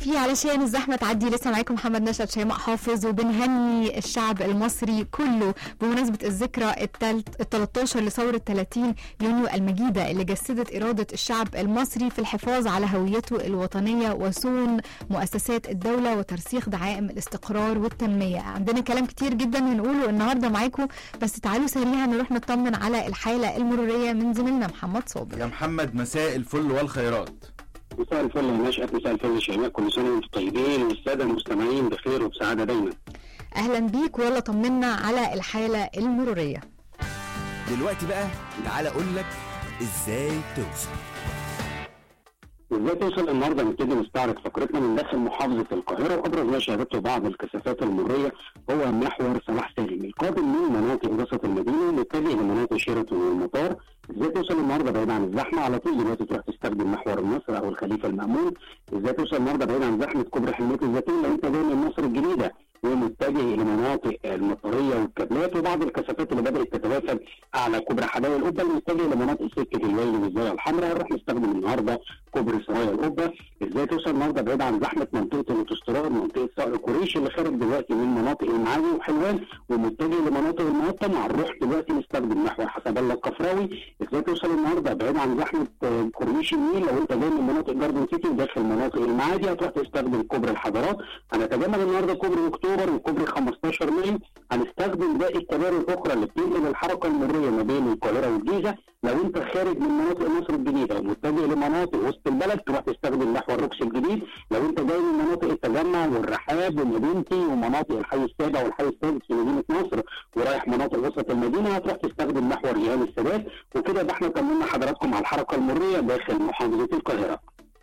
علشان الزحمة تعدي. لسه معاكم محمد نشأت شيماء حافظ، وبنهني الشعب المصري كله بمناسبة الذكرى 13 لثورة 30 يونيو المجيدة اللي جسدت إرادة الشعب المصري في الحفاظ على هويته الوطنية وصون مؤسسات الدولة وترسيخ دعائم الاستقرار والتنمية. عندنا كلام كتير جدا هنقوله النهاردة معاكم، بس تعالوا سريعا نروح نطمن على الحالة المرورية من زميلنا محمد صابر. يا محمد مساء الفل والخيرات. مساء الفل يا نشأت، مساء الفل يا شيماء، كل سنة وانتم طيبين والسادة المستمعين بخير وبسعادة دايما. أهلا بيك، ويلا طمنا على الحالة المرورية. دلوقتي بقى تعالى أقول لك إزاي توصل. ازاي توصل النهارده نبتدي نستعرض فقرتنا من داخل محافظة القاهرة، وأبرز ما شهدته بعض الكثافات المرورية هو محور صلاح سالم القادم من مناطق وسط المدينة متجه لمناطق شيراتون والمطار. ازاي توصل النهارده بعيد عن الزحمه؟ على طول دلوقتي تروح تستخدم محور النصر او الخليفه المأمون. ازاي توصل النهارده بعيد عن زحمه كوبري حلمية الزيتون لو انت جاي من مصر الجديده ومتجه الى مناطق المطريه والكابلات، وبعض الكثافات اللي بدات تتوافد اعلى كوبري حدائق القبه المتجه لمناطق سكه الويل والزاويه الحمراء. نروح نستخدم النهارده كوبري سرايا القبه. ازاي توصل النهارده بعيد عن زحمه منطقه الاوتوستراد، منطقه صقر قريش اللي خارج دلوقتي من مناطق المعادي وحلوان ومتجه لمناطق المقطم. هنروح دلوقتي نستخدم محور حسب الله الكفراوي. ازاي توصل النهارده بعيد عن زحمه كورنيش النيل لو انت جاي من مناطق جاردن سيتي وداخل مناطق المعادي هتروح تستخدم كوبري الحضارات. هنتجمل النهارده كوبري اكتوبر وكوبري 15 مايو. هنستخدم باقي الكباري الاخرى اللي بتنقل الحركه المروريه ما بين القاهره والجيزه. لو انت خارج من مناطق مصر الجديده ومتجه لمناطق وسط البلد تروح تستخدم محور روكس الجديد. لو انت جاي من مناطق التجمع والرحاب ومدينتي ومناطق الحي السابع والحي السادس في مدينه نصر ورايح مناطق وسط المدينه هتروح تستخدم محور ريان السادات. وكده احنا طمنا حضراتكم على الحركه المروريه داخل محافظه القاهره.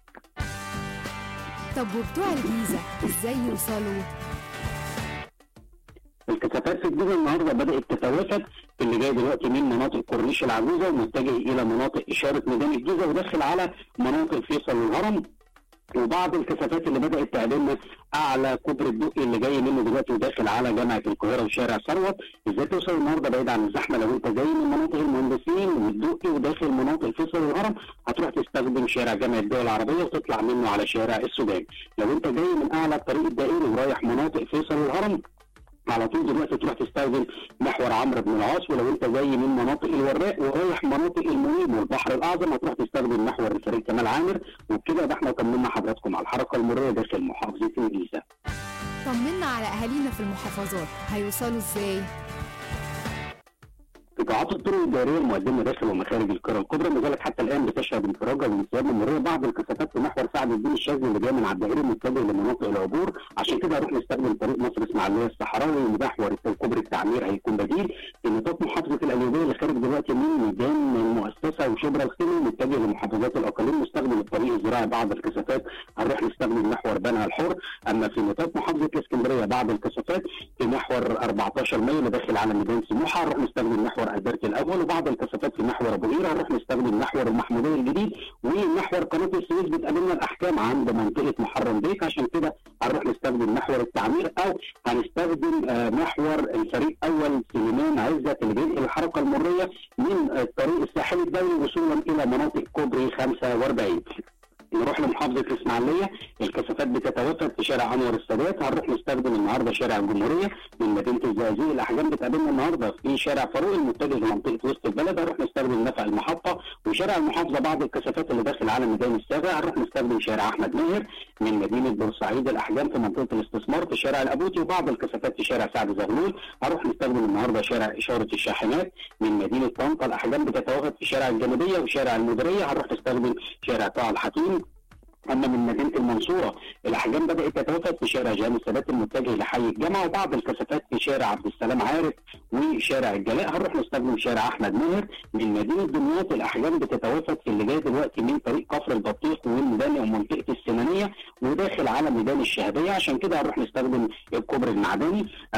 طب وبتوع الجيزه ازاي يوصلوا؟ الكثافات في الجيزه النهارده بدات تتوافد في اللي جاي دلوقتي من مناطق كورنيش العجوزه ومتجه الى مناطق اشاره ميدان الجيزه وداخل على مناطق فيصل والهرم، وبعض الكثافات اللي بدات تعلن اعلى كوبري الدقي اللي جاي منه دلوقتي وداخل على جامعه القاهره وشارع ثروت. ازاي توصل النهارده بعيد عن الزحمه؟ لو انت جاي من مناطق المهندسين والدقي وداخل مناطق فيصل والهرم هتروح تستخدم شارع جامعه الدول العربيه وتطلع منه على شارع السودان. لو انت جاي من اعلى الطريق الدائري ورايح مناطق فيصل والهرم على طول دلوقتي تروح تستخدم محور عمرو بن العاص. ولو انت جاي من مناطق الوراق ورايح مناطق المنيب والبحر الاعظم هتروح تستخدم محور الفريق كمال عامر. وبكده احنا طمنا حضراتكم على الحركه المروريه داخل محافظه الجيزه. طمنا على اهالينا في المحافظات، هيوصلوا ازاي؟ قطاعات الطرق الدائريه المقدمه داخل ومخارج القاهره الكبرى ما زالت حتى الان بتشهد انفراجه والانسياب المروريه. بعض الكثافات في محور سعد الدين الشاذلي اللي جاي من على الدائري متجه لمناطق العبور، عشان كده هنروح نستخدم طريق مصر اسماعيليه الصحراوي ومحور كوبري التعمير هيكون بديل. في نطاق محافظه القليوبيه اللي خارج دلوقتي من ميدان المؤسسه وشبرا الخيمي متجه لمحافظات الاقاليم مستخدم الطريق الزراعي. بعض الكثافات هنروح نستخدم محور بنها الحر. اما في نطاق محافظه الاسكندريه بعض الكثافات في محور 14 مايو اللي داخل على ميدان سموحه هنروح نستخدم محور البرت الاول، وبعض الكثافات في محور ابو قير هنروح نستخدم محور المحموديه الجديد، ومحور قناه السويس بتقابلنا الاحكام عند منطقه محرم بيك. عشان كده هنروح نستخدم محور التعمير او هنستخدم محور الفريق اول سليمان عزت اللي بينقل الحركه المروريه من الطريق الساحلي الدولي وصولا الى مناطق كوبري 45. نروح لمحافظه الاسماعيليه، الكثافات بتتوافد في شارع انور السادات. هنروح نستخدم النهارده شارع الجمهوريه من مدينه الزقازيق. الاحجام بتقابلنا النهارده في شارع فاروق المتجه لمنطقه وسط البلد. هنروح نستخدم نفق المحطه وشارع المحافظه. بعض الكثافات اللي داخل على ميدان السابع هنروح نستخدم شارع احمد ماهر من مدينه بورسعيد. الاحجام في منطقه الاستثمار في شارع الابوتي، وبعض الكثافات في شارع سعد زغلول. هنروح نستخدم النهارده شارع اشاره الشاحنات من مدينه طنطا. الاحجام بتتوافد في شارع الجانبيه وشارع المديريه. هنروح نستخدم شارع طه الحكيم. اما من مدينه المنصوره الاحجام بدات تتوافد في شارع جامع السادات المتجه لحي الجامعه، وبعض الكثافات في شارع عبد السلام عارف وشارع الجلاء. هنروح نستخدم شارع احمد ماهر من مدينه دمياط. الاحجام بتتوافد في اللي جاي دلوقتي من طريق كفر البطيخ والميدان ومنطقه السنانيه وداخل على ميدان الشهاديه. عشان كده هنروح نستخدم الكوبري المعدني. اما من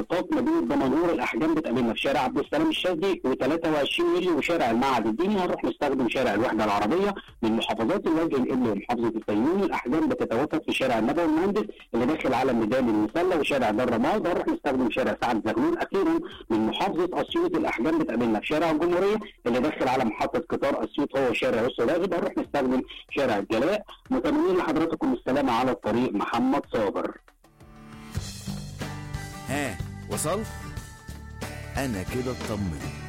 الانشقاق ما بين الدمنهور الاحجام بتقابلنا في شارع عبد السلام الشاذلي و23 يوليو وشارع المعهد الديني. هنروح نستخدم شارع الوحده العربيه. من محافظات الوجه القبلي ومحافظه الفيوم الاحجام بتتوافق في شارع النبوي المهندس اللي داخل على ميدان المسله وشارع دار رماد. هنروح نستخدم شارع سعد زغلول. اخيرا من محافظه اسيوط الاحجام بتقابلنا في شارع الجمهوريه اللي داخل على محطه قطار اسيوط هو شارع يسر راغب. هنروح نستخدم شارع الجلاء. متمنين لحضراتكم السلامه على الطريق. محمد صابر. ها وصلت؟ انا كده اطمنت.